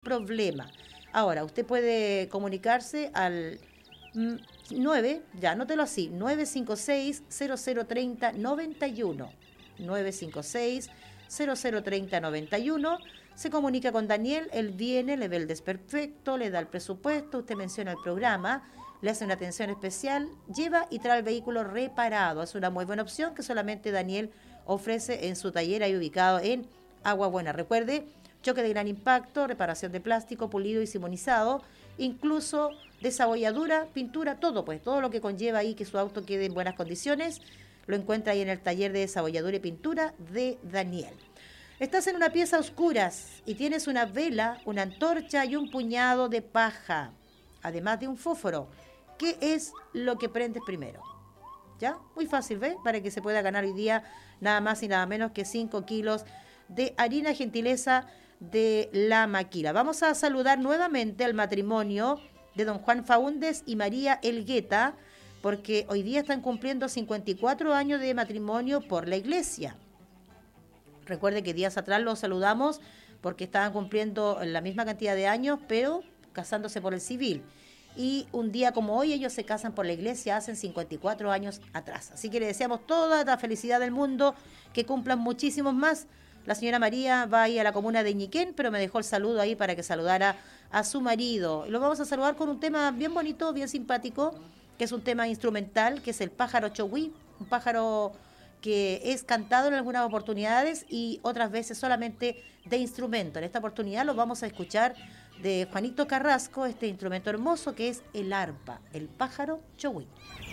problema. Ahora, usted puede comunicarse al 9, ya anótelo así, 956-0030-91. 956-0030-91. Se comunica con Daniel, él viene, le ve el desperfecto, le da el presupuesto, usted menciona el programa, le hace una atención especial, lleva y trae el vehículo reparado. Es una muy buena opción que solamente Daniel ofrece en su taller ahí ubicado en Agua Buena. Recuerde, choque de gran impacto, reparación de plástico, pulido y simonizado, incluso desabolladura, pintura, todo lo que conlleva ahí que su auto quede en buenas condiciones, lo encuentra ahí en el taller de desabolladura y pintura de Daniel. Estás en una pieza a oscuras y tienes una vela, una antorcha y un puñado de paja, además de un fósforo. ¿Qué es lo que prendes primero? ¿Ya? Muy fácil, ¿ves? Para que se pueda ganar hoy día nada más y nada menos que 5 kilos de harina, gentileza de La Maquila. Vamos a saludar nuevamente al matrimonio de don Juan Faúndez y María Elgueta, porque hoy día están cumpliendo 54 años de matrimonio por la iglesia. Recuerde que días atrás los saludamos porque estaban cumpliendo la misma cantidad de años, pero casándose por el civil. Y un día como hoy ellos se casan por la iglesia, hacen 54 años atrás. Así que le deseamos toda la felicidad del mundo, que cumplan muchísimos más. La señora María va ahí a la comuna de Ñiquén, pero me dejó el saludo ahí para que saludara a su marido. Lo vamos a saludar con un tema bien bonito, bien simpático, que es un tema instrumental, que es el pájaro chogüí, un pájaro que es cantado en algunas oportunidades y otras veces solamente de instrumento. En esta oportunidad lo vamos a escuchar de Juanito Carrasco, este instrumento hermoso que es el arpa, el pájaro chogüí.